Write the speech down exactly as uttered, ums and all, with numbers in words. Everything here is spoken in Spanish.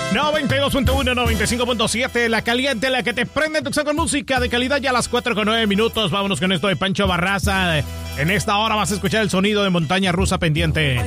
noventa y dos punto uno, noventa y cinco punto siete, la caliente, la que te prende tu con música de calidad ya a las cuatro con nueve minutos. Vámonos con esto de Pancho Barraza. En esta hora vas a escuchar el sonido de Montaña Rusa Pendiente.